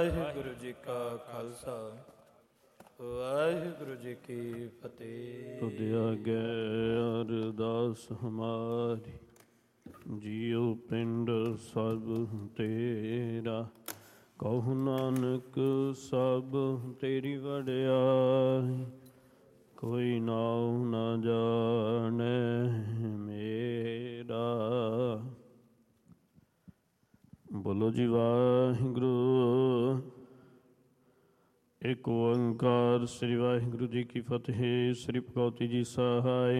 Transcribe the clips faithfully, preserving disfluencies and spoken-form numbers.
ਵਾਹਿਗੁਰੂ ਜੀ ਕਾ ਖਾਲਸਾ ਵਾਹਿਗੁਰੂ ਜੀ ਕੀ ਫਤਿਹ। ਤੁਧ ਆਗੇ ਅਰਦਾਸ ਹਮਾਰੀ, ਜੀਉ ਪਿੰਡ ਸਭ ਤੇਰਾ। ਕਹੋ ਨਾਨਕ ਸਭ ਤੇਰੀ ਵਡਿਆਈ, ਕੋਈ ਨਾਉ ਨਾ ਜਾਣੈ ਮੇਰਾ। ਬੋਲੋ ਜੀ ਵਾਹਿਗੁਰੂ। ਇੱਕ ਓੰਕਾਰ ਸ੍ਰੀ ਵਾਹਿਗੁਰੂ ਜੀ ਕੀ ਫਤਿਹ। ਸ੍ਰੀ ਭਗਉਤੀ ਜੀ ਸਹਾਇ।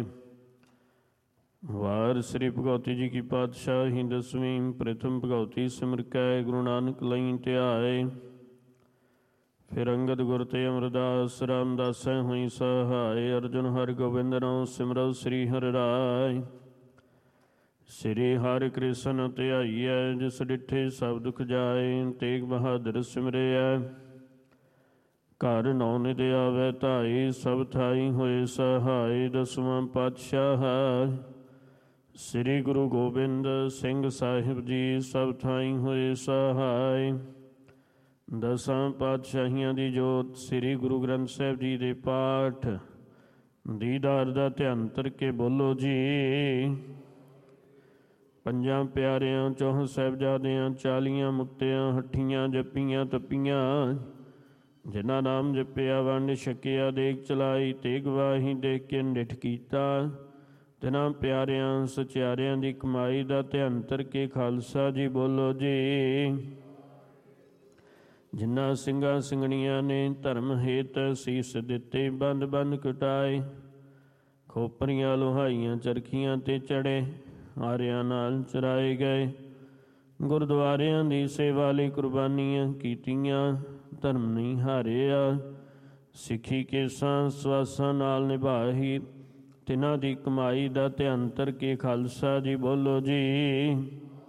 ਵਾਰ ਸ੍ਰੀ ਭਗਉਤੀ ਜੀ ਕੀ ਪਾਤਸ਼ਾਹੀ ਦਸਵੀਂ। ਪ੍ਰਥਮ ਭਗਉਤੀ ਸਿਮਰ ਕੈ ਗੁਰੂ ਨਾਨਕ ਲਈ ਧਿਆਏ। ਫਿਰ ਅੰਗਦ ਗੁਰ ਤੇ ਅਮਰਦਾਸ ਰਾਮਦਾਸੈ ਹੋਈ ਸਹਾਇ। ਅਰਜੁਨ ਹਰਿ ਗੋਬਿੰਦ ਨੋ ਸਿਮਰਉ ਸ੍ਰੀ ਹਰਿ ਰਾਇ। ਸ੍ਰੀ ਹਰਿ ਕ੍ਰਿਸ਼ਨ ਧਿਆਈਐ, ਜਿਸ ਡਿਠੇ ਸਭ ਦੁਖ ਜਾਏ। ਤੇਗ ਬਹਾਦਰ ਸਿਮਰਿਐ, ਘਰ ਨੌ ਨਿਧ ਆਵੈ ਧਾਈ। ਸਭ ਥਾਈ ਹੋਏ ਸਹਾਈ। ਦਸਵਾਂ ਪਾਤਸ਼ਾਹ ਸ੍ਰੀ ਗੁਰੂ ਗੋਬਿੰਦ ਸਿੰਘ ਸਾਹਿਬ ਜੀ, ਸਭ ਥਾਈ ਹੋਏ ਸਹਾਈ। ਦਸਾਂ ਪਾਤਸ਼ਾਹੀਆਂ ਦੀ ਜੋਤ ਸ੍ਰੀ ਗੁਰੂ ਗ੍ਰੰਥ ਸਾਹਿਬ ਜੀ ਦੇ ਪਾਠ ਦੀਦਾਰ ਦਾ ਧਿਆਨ ਧਰ ਕੇ ਬੋਲੋ ਜੀ। ਪੰਜਾਂ ਪਿਆਰਿਆਂ ਚੌਹ ਸਾਹਿਬਜ਼ਾਦਿਆਂ, ਚਾਲੀਆਂ ਮੁਕਤਿਆਂ, ਹੱਠੀਆਂ ਜੱਪੀਆਂ ਤੱਪੀਆਂ। ਜਿਨ੍ਹਾਂ ਨਾਮ ਜਪਿਆ ਵੰਡ ਛਕਿਆ, ਦੇਖ ਚਲਾਈ ਤੇ ਗਵਾਹੀ ਦੇਖ ਕੇ ਨਿਠ ਕੀਤਾ। ਤਿਨਾਂ ਪਿਆਰਿਆਂ ਸਚਿਆਰਿਆਂ ਦੀ ਕਮਾਈ ਦਾ ਧਿਆਨ ਧਰ ਕੇ ਖਾਲਸਾ ਜੀ ਬੋਲੋ ਜੀ। ਜਿਨ੍ਹਾਂ ਸਿੰਘਾਂ ਸਿੰਘਣੀਆਂ ਨੇ ਧਰਮ ਹੇਤ ਸੀਸ ਦਿੱਤੇ, ਬੰਦ ਬੰਦ ਕਟਾਏ। ਖੋਪਰੀਆਂ ਲੋਹਾਈਆਂ ਚਰਖੀਆਂ ਤੇ ਚੜੇ, ਆਰਿਆਂ ਨਾਲ ਚਰਾਏ ਗਏ। ਗੁਰਦੁਆਰਿਆਂ ਦੀ ਸੇਵਾ ਲਈ ਕੁਰਬਾਨੀਆਂ ਕੀਤੀਆਂ, ਧਰਮ ਨਹੀਂ ਹਾਰਿਆ। ਸਿੱਖੀ ਕੇਸਾਂ ਸਵਾਸਾਂ ਨਾਲ ਨਿਭਾਈ, ਤਿਨਾਂ ਦੀ ਕਮਾਈ ਦਾ ਧਿਆਨ ਧਰ ਕੇ ਖਾਲਸਾ ਜੀ ਬੋਲੋ ਜੀ।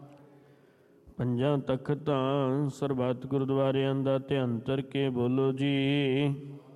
ਪੰਜਾਂ ਤਖਤਾਂ ਸਰਬੱਤ ਗੁਰਦੁਆਰਿਆਂ ਦਾ ਧਿਆਨ ਧਰ ਕੇ ਬੋਲੋ ਜੀ।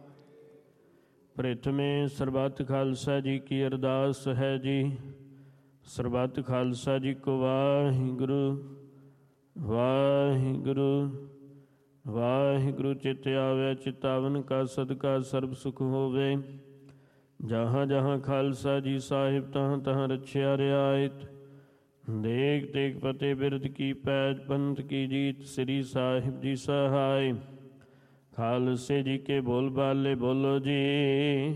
ਪ੍ਰਥਮੇ ਸਰਬੱਤ ਖਾਲਸਾ ਜੀ ਕੀ ਅਰਦਾਸ ਹੈ ਜੀ। ਸਰਬੱਤ ਖਾਲਸਾ ਜੀ ਕੋ ਵਾਹਿਗੁਰੂ ਵਾਹਿਗੁਰੂ ਵਾਹਿਗੁਰੂ। ਚਿਤ ਆਵੈ ਚਿਤਾਵਨ ਕਾ ਸਦਕਾ ਸਰਬ ਸੁਖ ਹੋਵੇ। ਜਹਾਂ ਜਹਾਂ ਖਾਲਸਾ ਜੀ ਸਾਹਿਬ, ਤਹਾਂ ਤਹਾਂ ਰਛਿਆ ਰਿਆਇਤ। ਦੇਖ ਦੇਖ ਫਤਿਹ ਬਿਰਧ ਕੀ ਪੈਜ, ਪੰਥ ਕੀ ਜੀਤ ਸ੍ਰੀ ਸਾਹਿਬ ਜੀ ਸਹਾਇ। ਖਾਲਸੇ ਜੀ ਕੇ ਬੋਲ ਬਾਲੇ ਬੋਲੋ ਜੀ।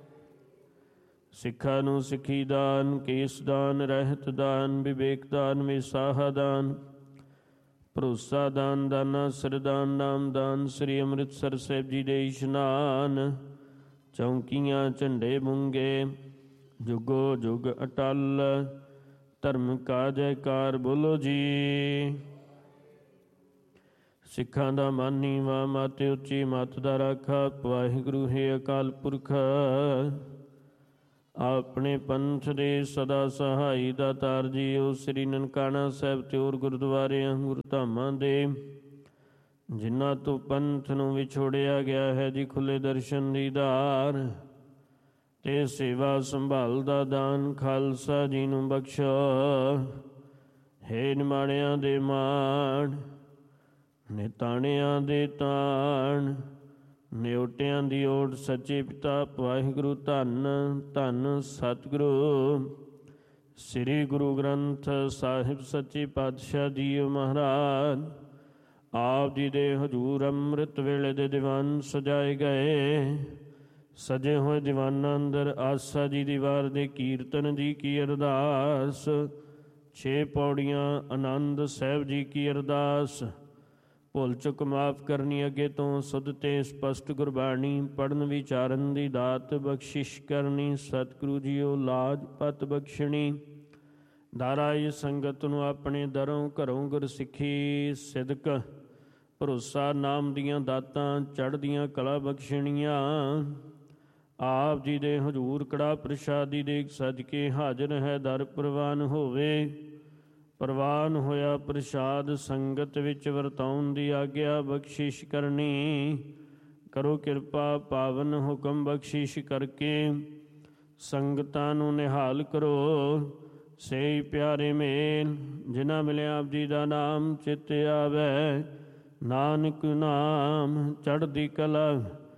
ਸਿੱਖਾਂ ਨੂੰ ਸਿੱਖੀ ਦਾਨ, ਕੇਸ ਦਾਨ, ਰਹਿਤ ਦਾਨ, ਵਿਵੇਕ ਦਾਨ, ਵਿਸਾਹਾ ਦਾਨ, ਭਰੋਸਾ ਦਾਨ, ਦਾਨਾ ਸਰਦਾਨ, ਨਾਮ ਦਾਨ। ਸ੍ਰੀ ਅੰਮ੍ਰਿਤਸਰ ਸਾਹਿਬ ਜੀ ਦੇ ਇਸ਼ਨਾਨ, ਚੌਂਕੀਆਂ ਝੰਡੇ ਬੁੰਗੇ, ਜੁਗੋ ਜੁਗ ਅਟਲ। ਧਰਮ ਕਾ ਜੈਕਾਰ ਬੋਲੋ ਜੀ। ਸਿੱਖਾਂ ਦਾ ਮਾਨੀ ਵਾ ਮਤ ਉੱਚੀ, ਮਤ ਦਾ ਰਾਖਾ ਵਾਹਿਗੁਰੂ ਹੈ ਅਕਾਲ ਪੁਰਖ। ਆਪਣੇ ਪੰਥ ਦੇ ਸਦਾ ਸਹਾਈ ਦਾਤਾਰ ਜੀਓ। ਸ੍ਰੀ ਨਨਕਾਣਾ ਸਾਹਿਬ ਤੇ ਹੋਰ ਗੁਰਦੁਆਰਿਆਂ ਗੁਰਧਾਮਾਂ ਦੇ ਜਿਨ੍ਹਾਂ ਤੋਂ ਪੰਥ ਨੂੰ ਵਿਛੋੜਿਆ ਗਿਆ ਹੈ ਜੀ, ਖੁੱਲੇ ਦਰਸ਼ਨ ਦੀਦਾਰ ਤੇ ਸੇਵਾ ਸੰਭਾਲ ਦਾ ਦਾਨ ਖਾਲਸਾ ਜੀ ਨੂੰ ਬਖਸ਼ੋ। ਹੇ ਨਿਮਾਣਿਆਂ ਦੇ ਮਾਣ, ਨਿਤਾਣਿਆਂ ਦੇ ਤਾਣ, ਨਿਉਟਿਆਂ ਦੀ ਓਟ ਸੱਚੇ ਪਿਤਾ ਵਾਹਿਗੁਰੂ। ਧੰਨ ਧੰਨ ਸਤਿਗੁਰੂ ਸ੍ਰੀ ਗੁਰੂ ਗ੍ਰੰਥ ਸਾਹਿਬ ਸੱਚੇ ਪਾਤਸ਼ਾਹ ਜੀਓ ਮਹਾਰਾਜ। ਆਪ ਜੀ ਦੇ ਹਜ਼ੂਰ ਅੰਮ੍ਰਿਤ ਵੇਲੇ ਦੇ ਦੀਵਾਨ ਸਜਾਏ ਗਏ। ਸਜੇ ਹੋਏ ਦੀਵਾਨਾਂ ਅੰਦਰ ਆਸਾ ਜੀ ਦੀ ਵਾਰ ਦੇ ਕੀਰਤਨ ਜੀ ਕੀ ਅਰਦਾਸ। ਛੇ ਪੌੜੀਆਂ ਆਨੰਦ ਸਾਹਿਬ ਜੀ ਕੀ ਅਰਦਾਸ। ਭੁੱਲ ਚੁੱਕ ਮਾਫ ਕਰਨੀ, ਅੱਗੇ ਤੋਂ ਸੁਧ ਤੇ ਸਪਸ਼ਟ ਗੁਰਬਾਣੀ ਪੜ੍ਹਨ ਵਿਚਾਰਨ ਦੀ ਦਾਤ ਬਖਸ਼ਿਸ਼ ਕਰਨੀ। ਸਤਿਗੁਰੂ ਜੀਓ ਲਾਜ ਪਤ ਬਖਸ਼ਣੀ। ਦਾਰਾਈ ਸੰਗਤ ਨੂੰ ਆਪਣੇ ਦਰੋਂ ਘਰੋਂ ਗੁਰਸਿੱਖੀ ਸਿਦਕ ਭਰੋਸਾ ਨਾਮ ਦੀਆਂ ਦਾਤਾਂ ਚੜ੍ਹਦੀਆਂ ਕਲਾ ਬਖਸ਼ਣੀਆਂ। ਆਪ ਜੀ ਦੇ ਹਜ਼ੂਰ ਕੜਾ ਪ੍ਰਸ਼ਾਦੀ ਦੇ ਸਜ ਕੇ ਹਾਜ਼ਰ ਹੈ। ਦਰ ਪ੍ਰਵਾਨ ਹੋਵੇ, ਪ੍ਰਵਾਨ ਹੋਇਆ ਪ੍ਰਸ਼ਾਦ ਸੰਗਤ ਵਿੱਚ ਵਰਤਾਉਣ ਦੀ ਆਗਿਆ ਬਖਸ਼ਿਸ਼ ਕਰਨੀ। ਕਰੋ ਕਿਰਪਾ ਪਾਵਨ ਹੁਕਮ ਬਖਸ਼ਿਸ਼ ਕਰਕੇ ਸੰਗਤਾਂ ਨੂੰ ਨਿਹਾਲ ਕਰੋ। ਸੇ ਪਿਆਰੇ ਮੇਲ ਜਿਨ੍ਹਾਂ ਮਿਲਿਆ ਆਪ ਜੀ ਦਾ ਨਾਮ ਚਿੱਤ ਆਵੈ। ਨਾਨਕ ਨਾਮ ਚੜ੍ਹਦੀ ਕਲਾ